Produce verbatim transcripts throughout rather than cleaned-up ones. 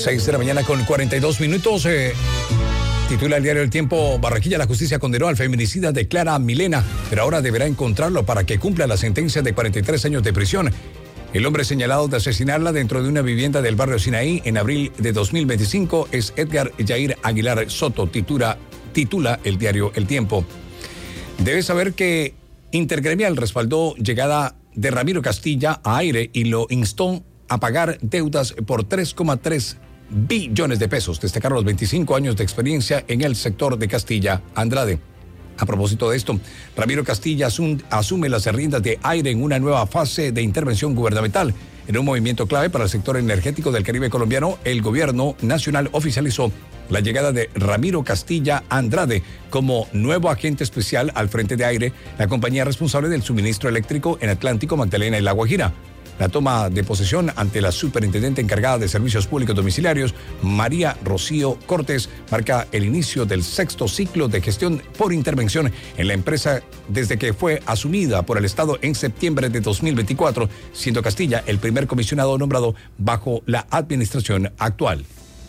seis de la mañana con cuarenta y dos minutos. Eh, titula el diario El Tiempo: Barranquilla, la justicia condenó al feminicida de Clara Milena, pero ahora deberá encontrarlo para que cumpla la sentencia de cuarenta y tres años de prisión. El hombre señalado de asesinarla dentro de una vivienda del barrio Sinaí en abril de dos mil veinticinco es Edgar Yair Aguilar Soto, titula, titula el diario El Tiempo. Debes saber que Intergremial respaldó llegada de Ramiro Castilla a Aire y lo instó a pagar deudas por tres coma tres billones de pesos. Destacaron los veinticinco años de experiencia en el sector de Castilla Andrade. A propósito de esto, Ramiro Castilla asum, asume las riendas de Aire en una nueva fase de intervención gubernamental. En un movimiento clave para el sector energético del Caribe colombiano, el gobierno nacional oficializó la llegada de Ramiro Castilla Andrade como nuevo agente especial al frente de Aire, la compañía responsable del suministro eléctrico en Atlántico, Magdalena y La Guajira. La toma de posesión ante la superintendente encargada de servicios públicos domiciliarios, María Rocío Cortés, marca el inicio del sexto ciclo de gestión por intervención en la empresa desde que fue asumida por el Estado en septiembre de dos mil veinticuatro, siendo Castilla el primer comisionado nombrado bajo la administración actual.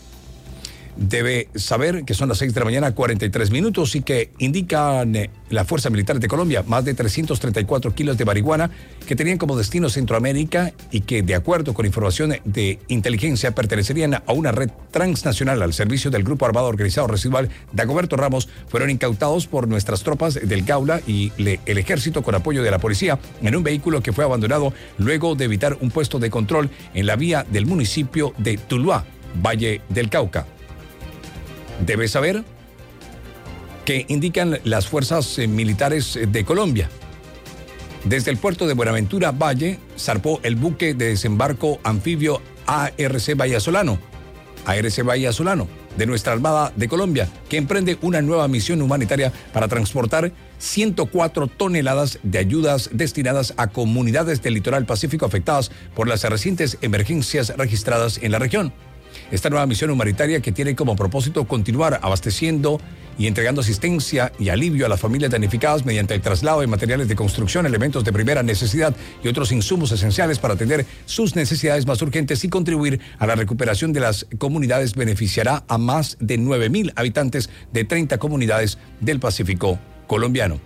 Debe saber que son las seis de la mañana, cuarenta y tres minutos, y que indican eh, la Fuerza Militar de Colombia más de trescientos treinta y cuatro kilos de marihuana que tenían como destino Centroamérica y que, de acuerdo con información de inteligencia, pertenecerían a una red transnacional al servicio del Grupo Armado Organizado Residual Dagoberto Ramos, fueron incautados por nuestras tropas del Gaula y le, el Ejército con apoyo de la policía en un vehículo que fue abandonado luego de evitar un puesto de control en la vía del municipio de Tuluá, Valle del Cauca. Debe saber que indican las fuerzas eh, militares de Colombia. Desde el puerto de Buenaventura Valle zarpó el buque de desembarco anfibio A R C Vallesolano, A R C Vallesolano de nuestra Armada de Colombia, que emprende una nueva misión humanitaria para transportar ciento cuatro toneladas de ayudas destinadas a comunidades del litoral pacífico afectadas por las recientes emergencias registradas en la región. Esta nueva misión humanitaria, que tiene como propósito continuar abasteciendo y entregando asistencia y alivio a las familias damnificadas mediante el traslado de materiales de construcción, elementos de primera necesidad y otros insumos esenciales para atender sus necesidades más urgentes y contribuir a la recuperación de las comunidades, beneficiará a más de nueve mil habitantes de treinta comunidades del Pacífico colombiano.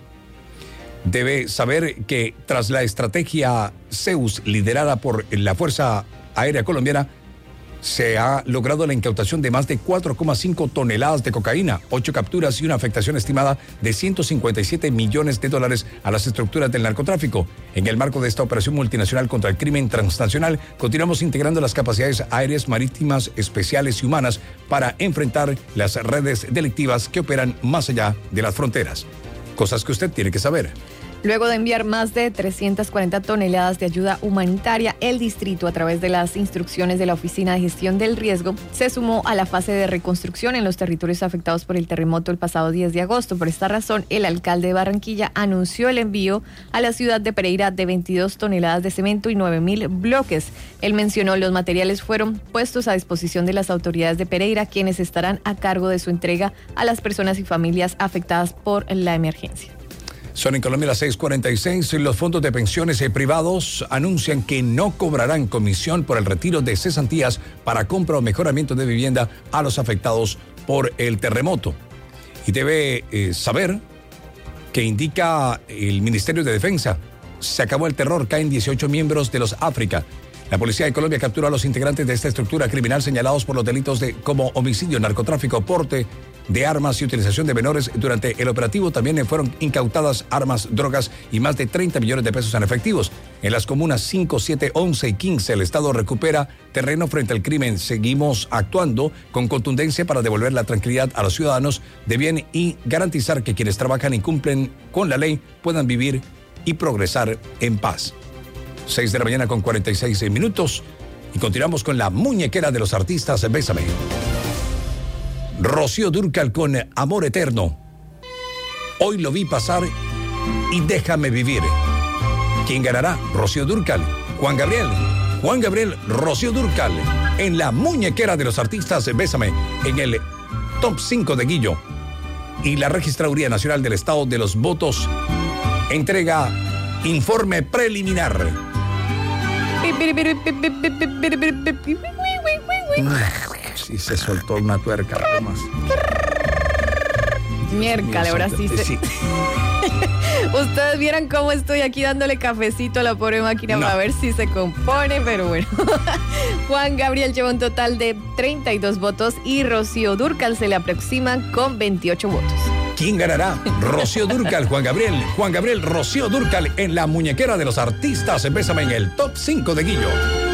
Debe saber que tras la estrategia Zeus liderada por la Fuerza Aérea Colombiana, se ha logrado la incautación de más de cuatro coma cinco toneladas de cocaína, ocho capturas y una afectación estimada de ciento cincuenta y siete millones de dólares a las estructuras del narcotráfico. En el marco de esta operación multinacional contra el crimen transnacional, continuamos integrando las capacidades aéreas, marítimas, especiales y humanas para enfrentar las redes delictivas que operan más allá de las fronteras. Cosas que usted tiene que saber. Luego de enviar más de trescientas cuarenta toneladas de ayuda humanitaria, el distrito, a través de las instrucciones de la Oficina de Gestión del Riesgo, se sumó a la fase de reconstrucción en los territorios afectados por el terremoto el pasado diez de agosto. Por esta razón, el alcalde de Barranquilla anunció el envío a la ciudad de Pereira de veintidós toneladas de cemento y nueve mil bloques. Él mencionó los materiales fueron puestos a disposición de las autoridades de Pereira, quienes estarán a cargo de su entrega a las personas y familias afectadas por la emergencia. Son en Colombia las seis cuarenta y seis. Los fondos de pensiones privados anuncian que no cobrarán comisión por el retiro de cesantías para compra o mejoramiento de vivienda a los afectados por el terremoto. Y debe eh, saber que indica el Ministerio de Defensa: se acabó el terror, caen dieciocho miembros de los África. La policía de Colombia capturó a los integrantes de esta estructura criminal señalados por los delitos de como homicidio, narcotráfico, porte de armas y utilización de menores. Durante el operativo también fueron incautadas armas, drogas y más de treinta millones de pesos en efectivos. En las comunas cinco, siete, once y quince, el Estado recupera terreno frente al crimen. Seguimos actuando con contundencia para devolver la tranquilidad a los ciudadanos de bien y garantizar que quienes trabajan y cumplen con la ley puedan vivir y progresar en paz. seis de la mañana con cuarenta y seis minutos y continuamos con la muñequera de los artistas. Bésame. Rocío Dúrcal con Amor Eterno. Hoy lo vi pasar y déjame vivir. ¿Quién ganará? Rocío Dúrcal, Juan Gabriel. Juan Gabriel, Rocío Dúrcal en la muñequera de los artistas. Bésame, en el top cinco de Guillo. Y la Registraduría Nacional del Estado de los Votos entrega informe preliminar. Sí, se soltó una tuerca, además. Miércale, ahora sí se... Sí. Ustedes vieran cómo estoy aquí dándole cafecito a la pobre máquina no. para ver si se compone, pero bueno. Juan Gabriel lleva un total de treinta y dos votos y Rocío Dúrcal se le aproxima con veintiocho votos. ¿Quién ganará? Rocío Dúrcal, Juan Gabriel. Juan Gabriel, Rocío Dúrcal en la muñequera de los artistas. Bésame en el top cinco de Guillo.